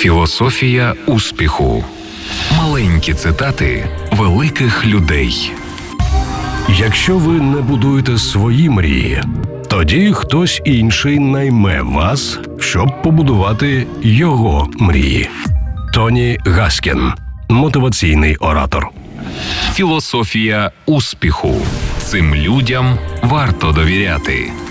Філософія успіху. Маленькі цитати великих людей. Якщо ви не будуєте свої мрії, тоді хтось інший найме вас, щоб побудувати його мрії. Тоні Гаскін, мотиваційний оратор. Філософія успіху. Цим людям варто довіряти.